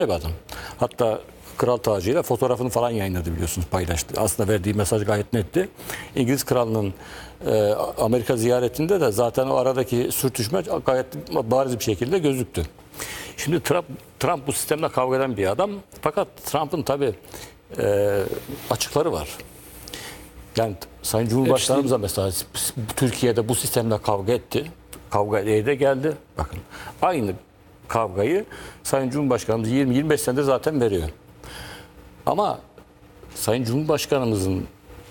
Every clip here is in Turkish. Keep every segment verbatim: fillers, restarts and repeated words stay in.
bir adam. Hatta kral tacıyla fotoğrafını falan yayınladı, biliyorsunuz, paylaştı. Aslında verdiği mesaj gayet netti. İngiliz kralının e, Amerika ziyaretinde de zaten o aradaki sürtüşme gayet bariz bir şekilde gözüktü. Şimdi Trump, Trump bu sistemle kavga eden bir adam. Fakat Trump'ın tabii e, açıkları var. Yani Sayın Cumhurbaşkanımız da mesela Türkiye'de bu sistemle kavga etti. Kavga ede de geldi. Bakın aynı kavgayı Sayın Cumhurbaşkanımız yirmi yirmi beş senedir zaten veriyor. Ama Sayın Cumhurbaşkanımızın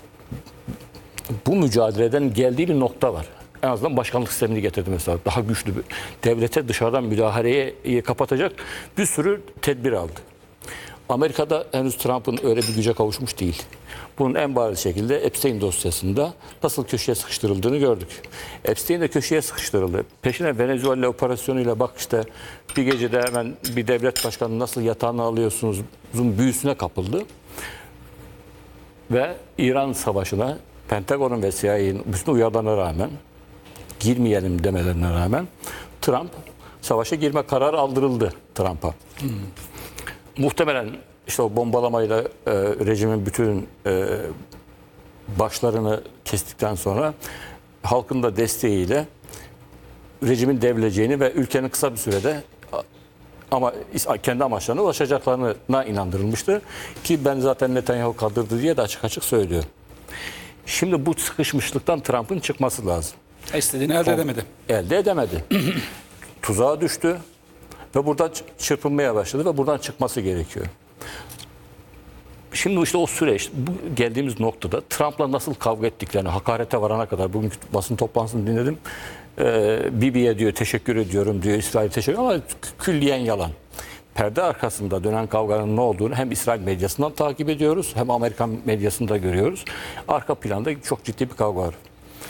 bu mücadeleden geldiği bir nokta var. En azından başkanlık sistemini getirdi mesela. Daha güçlü bir devlete dışarıdan müdahaleye kapatacak bir sürü tedbir aldı. Amerika'da henüz Trump'ın öyle bir güce kavuşmuş değil. Bunun en bariz şekilde Epstein dosyasında nasıl köşeye sıkıştırıldığını gördük. Epstein de köşeye sıkıştırıldı. Peşine Venezuela operasyonuyla bak işte bir gecede hemen bir devlet başkanı nasıl yatağını alıyorsunuz büyüsüne kapıldı. Ve İran Savaşı'na Pentagon'un ve C I A'nin bütün uyarılarına rağmen, girmeyelim demelerine rağmen Trump savaşa girme kararı aldırıldı Trump'a. Hmm. Muhtemelen işte o bombalamayla e, rejimin bütün e, başlarını kestikten sonra halkın da desteğiyle rejimin devrileceğini ve ülkenin kısa bir sürede ama kendi amaçlarına ulaşacaklarına inandırılmıştı. Ki ben zaten Netanyahu kaldırdı diye de açık açık söylüyor. Şimdi bu sıkışmışlıktan Trump'ın çıkması lazım. İstediğini elde edemedi. Elde edemedi. Tuzağa düştü ve burada çırpınmaya başladı ve buradan çıkması gerekiyor. Şimdi işte o süreç, bu geldiğimiz noktada Trump'la nasıl kavga ettiklerini, hakarete varana kadar bugünkü basın toplantısını dinledim. Ee, Bibi'ye diyor teşekkür ediyorum diyor, İsrail teşekkür ama külliyen yalan. Perde arkasında dönen kavganın ne olduğunu hem İsrail medyasından takip ediyoruz hem Amerikan medyasında görüyoruz. Arka planda çok ciddi bir kavga var.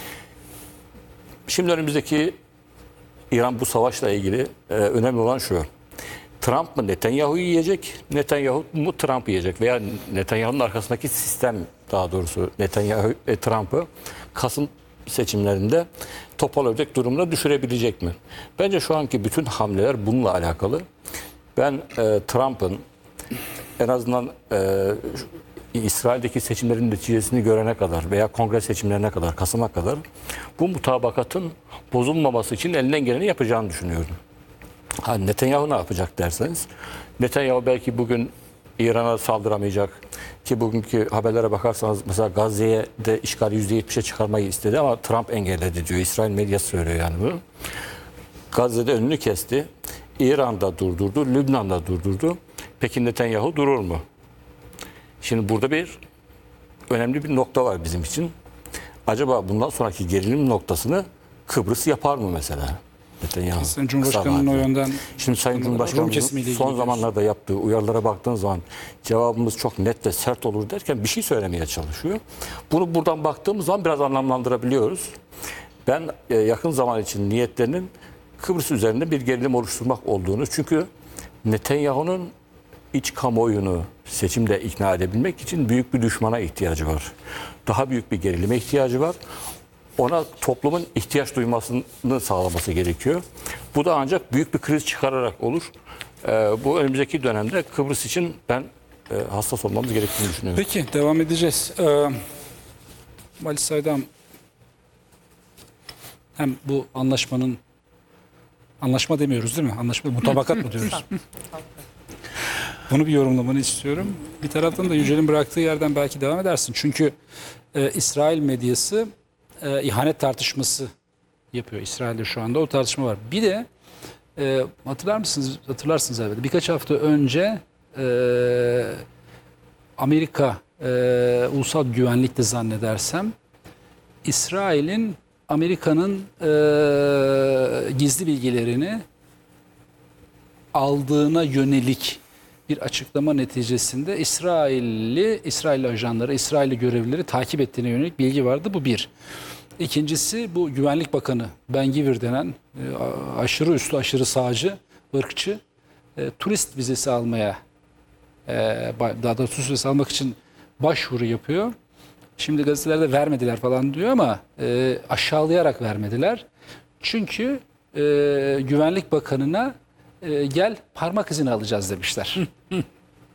Şimdi önümüzdeki İran bu savaşla ilgili e, önemli olan şu. Trump mı Netanyahu'yu yiyecek, Netanyahu mu Trump'ı yiyecek veya Netanyahu'nun arkasındaki sistem, daha doğrusu Netanyahu e, Trump'ı Kasım seçimlerinde topal ördek durumuna düşürebilecek mi? Bence şu anki bütün hamleler bununla alakalı. Ben e, Trump'ın en azından e, İsrail'deki seçimlerin neticesini görene kadar veya kongre seçimlerine kadar, Kasım'a kadar bu mutabakatın bozulmaması için elinden geleni yapacağını düşünüyorum. Ha, Netanyahu ne yapacak derseniz, Netanyahu belki bugün İran'a saldıramayacak ki bugünkü haberlere bakarsanız mesela Gazze'ye de işgali yüzde yetmişe çıkarmayı istedi ama Trump engelledi diyor. İsrail medyası söylüyor yani bunu. Gazze'de önünü kesti. İran'da durdurdu, Lübnan'da durdurdu. Peki Netanyahu durur mu? Şimdi burada bir önemli bir nokta var bizim için. Acaba bundan sonraki gerilim noktasını Kıbrıs yapar mı mesela? Netanyahu. Sayın Cumhurbaşkanı'nın o yönden... Şimdi Sayın Cumhurbaşkanı'nın son zamanlarda yaptığı uyarılara baktığınız zaman cevabımız çok net ve sert olur derken bir şey söylemeye çalışıyor. Bunu buradan baktığımız zaman biraz anlamlandırabiliyoruz. Ben yakın zaman için niyetlerinin Kıbrıs üzerinde bir gerilim oluşturmak olduğunu, çünkü Netanyahu'nun iç kamuoyunu seçimde ikna edebilmek için büyük bir düşmana ihtiyacı var. Daha büyük bir gerilime ihtiyacı var. Ona toplumun ihtiyaç duymasını sağlaması gerekiyor. Bu da ancak büyük bir kriz çıkararak olur. Ee, bu önümüzdeki dönemde Kıbrıs için ben e, hassas olmamız gerektiğini düşünüyorum. Peki, devam edeceğiz. Ee, Ali Saydam, hem bu anlaşmanın, anlaşma demiyoruz değil mi? Anlaşma, mutabakat mı diyoruz? Bunu bir yorumlamanı istiyorum. Bir taraftan da Yücel'in bıraktığı yerden belki devam edersin. Çünkü e, İsrail medyası e, ihanet tartışması yapıyor. İsrail'de şu anda o tartışma var. Bir de e, hatırlar mısınız? Hatırlarsınız elbette. Birkaç hafta önce e, Amerika e, Ulusal Güvenlik'te zannedersem İsrail'in Amerika'nın e, gizli bilgilerini aldığına yönelik bir açıklama neticesinde İsrailli, İsrailli ajanları, İsrailli görevlileri takip ettiğine yönelik bilgi vardı. Bu bir. İkincisi, bu Güvenlik Bakanı Ben-Gvir denen e, aşırı üstlü, aşırı sağcı, ırkçı e, turist vizesi almaya, e, daha da turist vizesi almak için başvuru yapıyor. Şimdi gazetelerde vermediler falan diyor ama e, aşağılayarak vermediler. Çünkü e, Güvenlik Bakanı'na e, gel parmak izini alacağız demişler.